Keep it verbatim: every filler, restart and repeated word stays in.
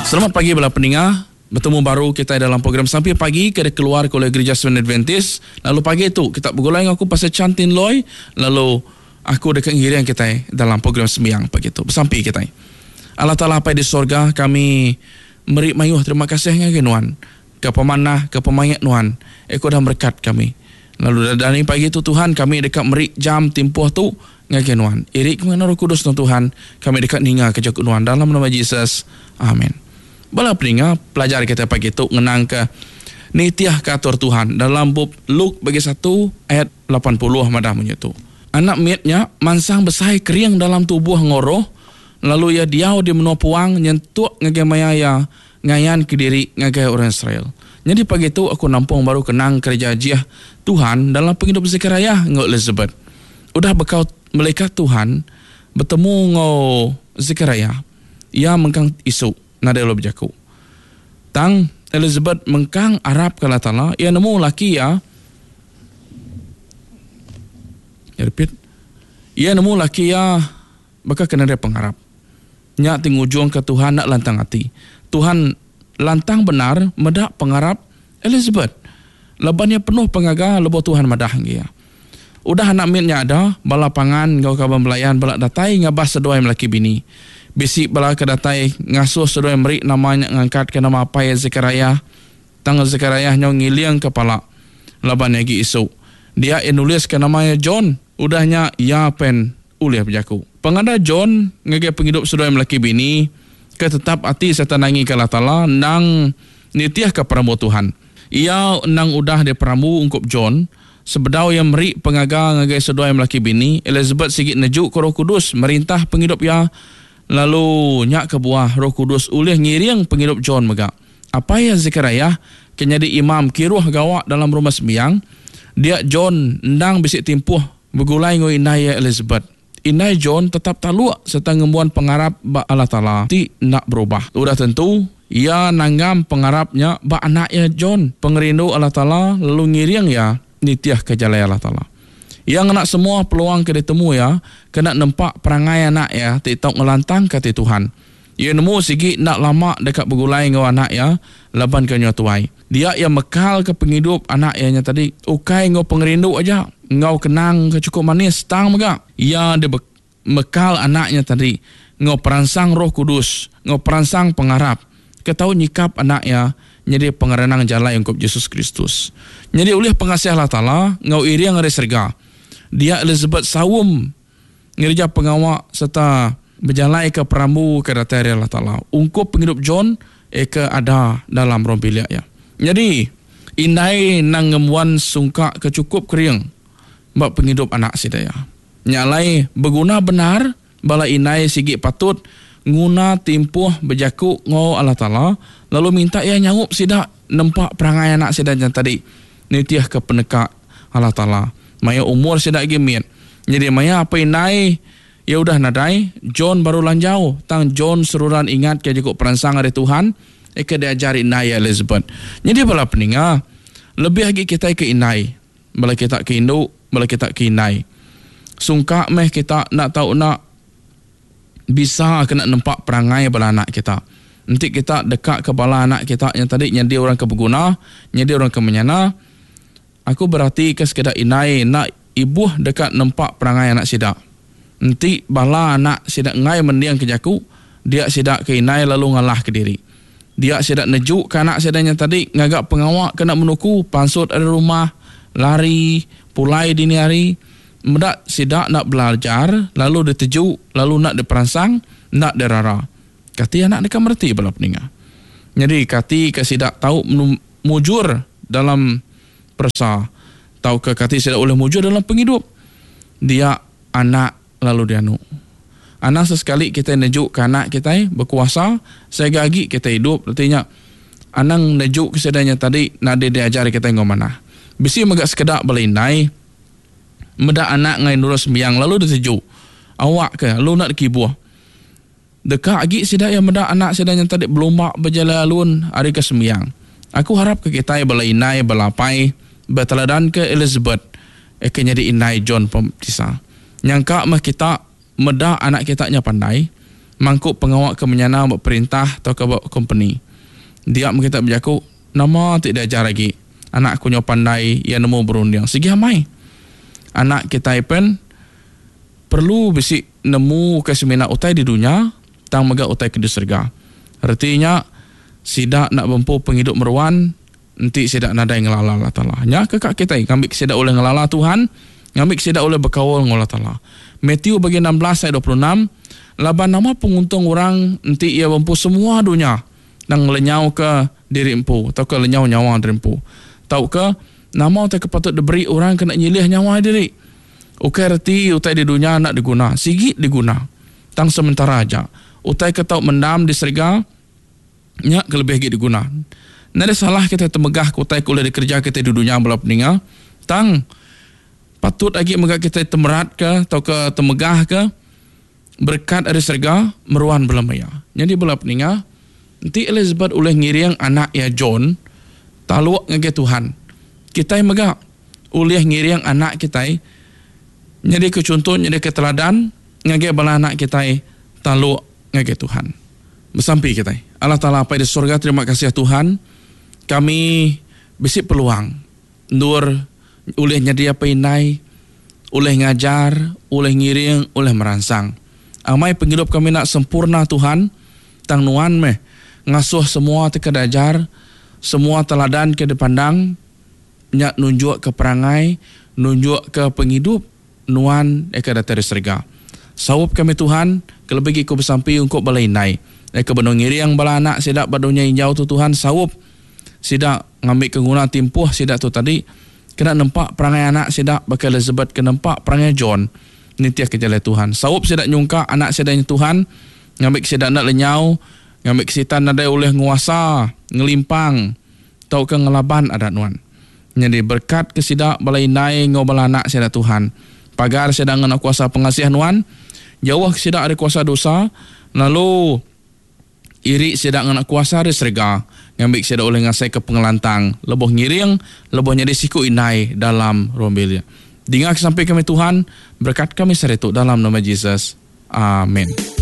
Selamat pagi bala pendengar. Bertemu baru kita dalam program Sampai Pagi kita keluar oleh Gereja Seventh Adventist. Lalu pagi tu kita bergulai dengan aku Pastor Chantin Loy. Lalu aku dekat ngirian kita dalam program sembiang pagi tu. Bersampai kita. Allah Ta'ala apa di sorga kami meri mayuh terima kasih dengan Nuhan. Ke pemanah, ke pemayat Nuhan. Eko dah berkat kami. Lalu dari pagi tu Tuhan kami dekat meri jam tempoh tu dengan Nuhan. Irik dengan Roh Kudus Tuhan kami dekat ninga ke jakut Nuhan dalam nama Yesus. Amin. Bala pendengar, pelajar kita pagi tu ngenang ke nitiah katur Tuhan dalam bab Luk bagi satu ayat lapan puluh madah menyatu. Anak miatnya mansang besai kering dalam tubuh ngoroh, lalu ya diau di menua puang nyentuk ngagai mayaya ngayan ke diri ngagai orang Israel. Jadi pagi tu aku nampung baru kenang kerja jiah Tuhan dalam penghidup Zechariah ngau Elizabeth. Udah bekau malaikat Tuhan bertemu ngau Zechariah. Ia mengkang isu nada lo berjaku. Tang Elizabeth mengkang Arab kala tala, ia nemu laki ya. Ya repeat. Ia nemu laki ya baka kena dia pengarap. Nya tingujung ke Tuhan nak lantang hati. Tuhan lantang benar medak pengarap Elizabeth. Lebannya penuh pengaga lebo Tuhan madah dia. Udah anak mitnya ada, bala pangan ngau kaban belayan bala datai ngabas sedoai melaki bini. Bisik bala kedatai ngasuh sedoai meri namanya ngangkat ke nama apa ya Zechariah. Tanggal Zechariah nyau ngiliang kepala. Laban lagi isu. Dia nulis ke namanya John. Udahnya ya pen uliah berjaku. Pengada John ngage penghidup sedoai melaki bini. Ketetap hati serta nangi ke Allah Ta'ala nang nitiah ke peramu Tuhan. Ia nang udah de peramu ungkup John. Sebedau yang meri pengaga ngagai sedoai melaki bini. Elizabeth sigit nejuk ke Roh Kudus merintah penghidup ya. Lalu nyak ke buah Roh Kudus ulih ngiriang penghidup John megak. Apa ya Zechariah kenyadi imam kiruh gawak dalam rumah sembiang. Dia John ndang bisik timpuh bergulai ngoi inai Elizabeth. Inai John tetap taluk serta ngembuan pengarap ba Allah Ta'ala. Ti nak berubah. Udah tentu ia nanggam pengarapnya ba anaknya John. Pengerindu Allah Ta'ala lalu ngiriang ya nitiah ke jalai Allah Ta'ala. Yang nak semua peluang ke ditemu ya, kena nampak perangai anak ya, tidak ngelantang kata Tuhan. Ia nemu sigi nak lama dekat bergulai dengan anak ya, laban ke nyatuai. Dia yang mekal ke penghidup anak ya tadi, ukai ngau pengerindu aja, ngau kenang ke cukup manis, tang megak. Ia dia mekal anaknya tadi, ngau peransang Roh Kudus, ngau peransang pengarap. Ketau nyikap anak ya, jadi pengerenang jalan untuk Yesus Kristus. Jadi oleh pengasih Allah Ta'ala, ngau iri yang ada serga. Dia Elizabeth sawum ngerja pengawak serta berjalai ke peramu ke datari Allah Ta'ala. Ungkup penghidup John eka ada dalam rompilia ya. Jadi indai nang ngemuan sungka kecukup kering bak penghidup anak sidaya. Nyalai berguna benar bala indai sigi patut nguna timpuh berjaku ngau Allah Ta'ala lalu minta ia nyangup sidak nempak perangai anak sidanya tadi. Nitiah ke penekak Allah Ta'ala. Maya umur sidak gemit. Jadi maya apa inai ya udah nadai John baru lanjau tang John seruran ingat ke jekuk peransang dari Tuhan eke diajari inai Elizabeth. Jadi bala peninggal lebih lagi kita ke inai bala kita ke induk bala kita ke inai sungka meh kita nak tahu nak bisa kena nampak perangai bala anak kita. Nanti kita dekat ke bala anak kita yang tadi yang dia orang keberguna, yang dia orang kemenyana. Aku berarti ke sekedar inai nak ibu dekat nampak perangai anak sidak. Nanti bala anak sidak ngai mendiang ke jaku, dia sidak ke inai lalu ngalah ke diri. Dia sidak nejuk ke anak sidaknya tadi ngagak pengawak kena menuku pansut ada rumah, lari, pulai dini hari. Medak sidak nak belajar, lalu diteju, lalu nak diperansang, nak derara. Kati anak dekat merti bala peninga. Jadi kati ke sidak tahu mujur dalam persa, tahu ke kati sidak oleh mujur dalam penghidup. Dia anak lalu dia nu. Anak sesekali kita nejuk ke anak kita berkuasa, saya gagi kita hidup. Artinya anak nejuk kesedanya tadi nak dia diajari kita ngomong mana. Bisi megak sekedar belinai. Medak anak ngai nurus sembiang lalu diteju. Awak ke lu nak dikibuah. Dekat lagi sidak yang medak anak sidaknya tadi berlomba berjalan alun hari ke sembiang. Aku harap ke kita belinai belapai berteladan ke Elizabeth. Eke jadi inai John Pembaptisa. Nyangka mah kita medak anak kita nya pandai. mangkuk pengawak ke menyana buat perintah atau ke buat company. Dia kita berjaku, nama tidak ajar lagi. Anak aku nyo pandai, ia nemu berundang. Segi hamai. Anak kita pun perlu bisi nemu ke semena utai di dunia, tang mega utai ke di surga. Artinya, sidak nak bempu penghidup meruan, nanti sidak nadai ngelala Allah Ta'ala. Nya kekak kita, ngambil sidak oleh ngelala Tuhan, ngambil sidak oleh berkawal dengan Allah Ta'ala. Matthew bagi enam belas ayat dua puluh enam, laban nama penguntung orang nanti ia mampu semua dunia dan lenyau ke diri empu atau ke lenyau nyawa diri empu. Tahu ke nama utai kepatut diberi orang kena nyilih nyawa diri. Ukai reti utai di dunia nak diguna, sigit diguna. Tang sementara aja. Utai ke tau mendam di serga nyak kelebih git diguna. Nada salah kita temegah ke utai kuliah dikerja kita di dunia belah peninga. Tang patut lagi megah kita temerat ke atau ke temegah ke berkat ada serga meruan belamaya. Jadi belah peninga nanti Elizabeth oleh ngiriang anak ya John taluak ngage Tuhan. Kita yang megah oleh ngiriang anak kita jadi kecontoh jadi keteladan ngage belah anak kita taluak ngage Tuhan. Bersampai kita. Allah Ta'ala apa di surga, terima kasih ya Tuhan. Kami bisi peluang nur oleh nyadia painai, oleh ngajar, oleh ngiring, oleh merangsang. Amai penghidup kami nak sempurna Tuhan. Tang nuan meh ngasuh semua te kedajar, semua teladan ke dipandang, nyak nunjuk ke perangai, nunjuk ke penghidup, nuan eka datari serga. Sawup kami Tuhan, kelebih ku bersampai untuk balai nai. Eka benong ngiriang bala anak sidak badunya injau tu Tuhan, sawup sidak ngambil keguna timpuh sidak tu tadi, kena nampak perangai anak sidak bakal Elizabeth kena nampak perangai John. Ini tiap kejalan Tuhan. Sawup sidak nyungka anak sidaknya Tuhan, ngambil sidak nak lenyau, ngambil sitan ada oleh nguasa, ngelimpang, tau ke ngelaban ada nuan. Jadi berkat kesidak balai nai ngobal anak sidak Tuhan. Pagar sidak ngana kuasa pengasihan nuan, jauh sidak ada kuasa dosa, lalu iri sidak ngana kuasa ada serga, ngambil sidak oleh ngasai ke pengelantang, leboh ngiring, leboh nyari siku inai dalam rombelnya. Dingak sampai kami Tuhan, berkat kami seretuk dalam nama Yesus. Amin.